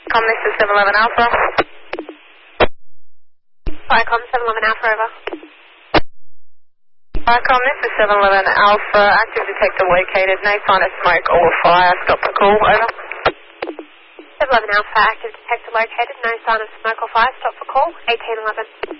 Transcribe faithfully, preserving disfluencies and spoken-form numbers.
Com, this is seven eleven Alpha. Viacom seven eleven Alpha, over. Viacom, this is seven eleven Alpha. Active detector located. No sign of smoke or fire. Stop the call. Over. seven eleven Alpha, active detector located. No sign of smoke or fire. Stop for call. eighteen eleven.